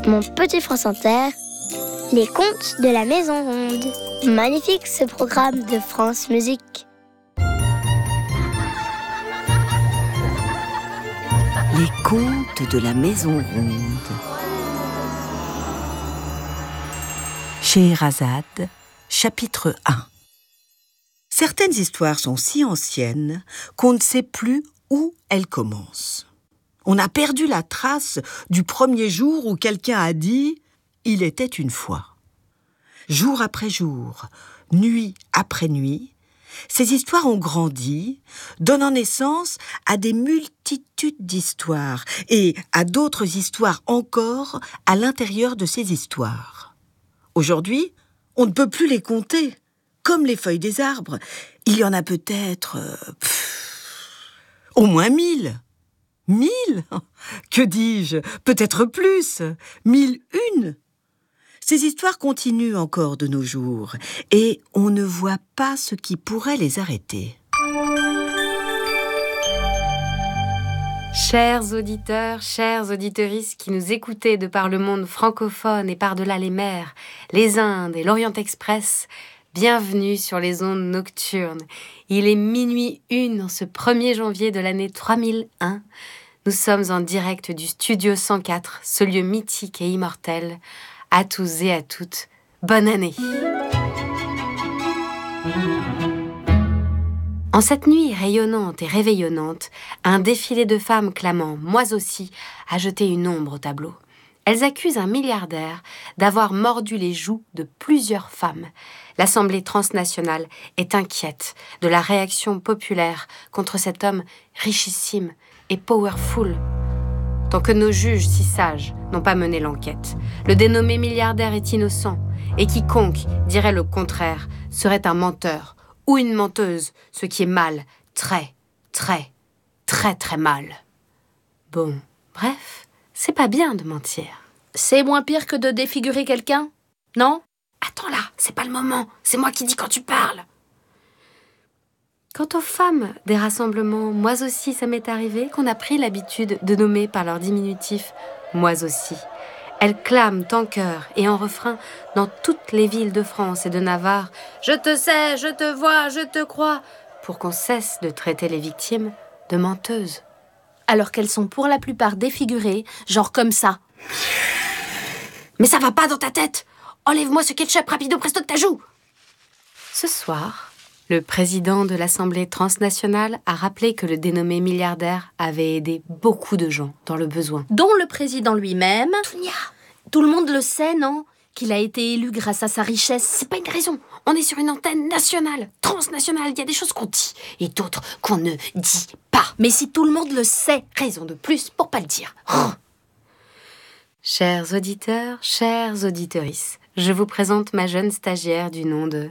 Mon petit France Inter, les contes de la Maison Ronde. Magnifique ce programme de France Musique. Les contes de la Maison Ronde. Scheherazade, chapitre 1. Certaines histoires sont si anciennes qu'on ne sait plus où elles commencent. On a perdu la trace du premier jour où quelqu'un a dit « il était une fois ». Jour après jour, nuit après nuit, ces histoires ont grandi, donnant naissance à des multitudes d'histoires et à d'autres histoires encore à l'intérieur de ces histoires. Aujourd'hui, on ne peut plus les compter. Comme les feuilles des arbres, il y en a peut-être au moins 1000. 1000 ? Que dis-je ? Peut-être plus. 1001. Ces histoires continuent encore de nos jours et on ne voit pas ce qui pourrait les arrêter. Chers auditeurs, chères auditrices qui nous écoutez de par le monde francophone et par-delà les mers, les Indes et l'Orient Express, bienvenue sur les ondes nocturnes. Il est minuit 1 en ce 1er janvier de l'année 3001. Nous sommes en direct du studio 104, ce lieu mythique et immortel. À tous et à toutes, bonne année! En cette nuit rayonnante et réveillonnante, un défilé de femmes clamant « moi aussi » a jeté une ombre au tableau. Elles accusent un milliardaire d'avoir mordu les joues de plusieurs femmes. L'Assemblée transnationale est inquiète de la réaction populaire contre cet homme richissime et powerful. Tant que nos juges si sages n'ont pas mené l'enquête, le dénommé milliardaire est innocent et quiconque dirait le contraire serait un menteur ou une menteuse, ce qui est mal, très, très, très, très mal. Bon, bref, c'est pas bien de mentir. C'est moins pire que de défigurer quelqu'un, non ? Attends là, c'est pas le moment, c'est moi qui dis quand tu parles. Quant aux femmes des rassemblements, moi aussi ça m'est arrivé qu'on a pris l'habitude de nommer par leur diminutif « moi aussi ». Elles clament en chœur et en refrain dans toutes les villes de France et de Navarre « Je te sais, je te vois, je te crois » pour qu'on cesse de traiter les victimes de menteuses. Alors qu'elles sont pour la plupart défigurées, genre comme ça. Mais ça va pas dans ta tête ! Enlève-moi ce ketchup rapido presto de ta joue ! Ce soir, le président de l'Assemblée transnationale a rappelé que le dénommé milliardaire avait aidé beaucoup de gens dans le besoin. Dont le président lui-même. Dounia ! Tout le monde le sait, non ? Qu'il a été élu grâce à sa richesse. C'est pas une raison. On est sur une antenne nationale, transnationale. Il y a des choses qu'on dit et d'autres qu'on ne dit pas. Mais si tout le monde le sait, raison de plus pour pas le dire. Oh. Chers auditeurs, chères auditrices, je vous présente ma jeune stagiaire du nom de...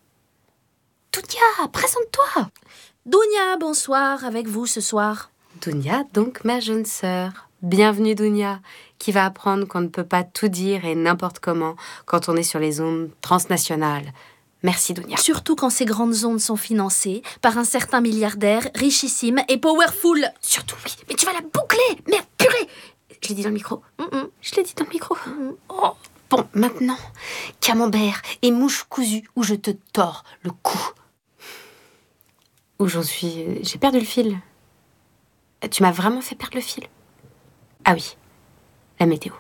Dounia, présente-toi. Dounia, bonsoir, avec vous ce soir. Dounia, donc ma jeune sœur. Bienvenue Dounia, qui va apprendre qu'on ne peut pas tout dire et n'importe comment quand on est sur les ondes transnationales. Merci Dounia. Surtout quand ces grandes ondes sont financées par un certain milliardaire richissime et powerful. Surtout oui, mais tu vas la boucler. Merde, purée. Je l'ai dit dans le micro. Je l'ai dit dans le micro. Oh. Bon, maintenant, camembert et mouche cousue où je te tords le cou. Où j'en suis... J'ai perdu le fil. Tu m'as vraiment fait perdre le fil. Ah oui, la météo.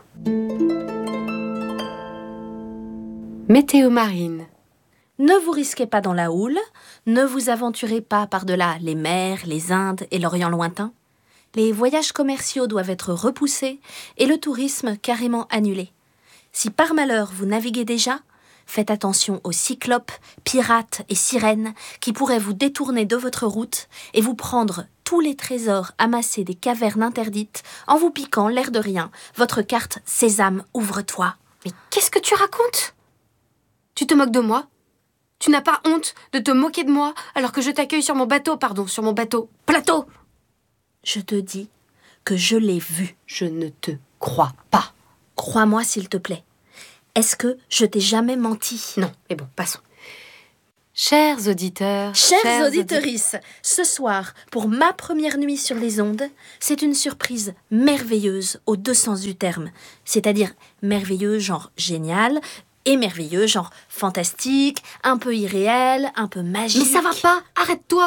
Météo marine. Ne vous risquez pas dans la houle, ne vous aventurez pas par-delà les mers, les Indes et l'Orient lointain. Les voyages commerciaux doivent être repoussés et le tourisme carrément annulé. Si par malheur vous naviguez déjà, faites attention aux cyclopes, pirates et sirènes qui pourraient vous détourner de votre route et vous prendre tous les trésors amassés des cavernes interdites en vous piquant, l'air de rien, votre carte « Sésame, ouvre-toi ». Mais qu'est-ce que tu racontes ? Tu te moques de moi ? Tu n'as pas honte de te moquer de moi alors que je t'accueille sur mon bateau, plateau ? Je te dis que je l'ai vu. Je ne te crois pas. Crois-moi s'il te plaît. Est-ce que je t'ai jamais menti ? Non, mais bon, passons. Chers auditeurs, Chères auditrices, ce soir, pour ma première nuit sur les ondes, c'est une surprise merveilleuse au deux sens du terme. C'est-à-dire merveilleuse genre génial et merveilleux genre fantastique, un peu irréel, un peu magique. Mais ça va pas, arrête-toi.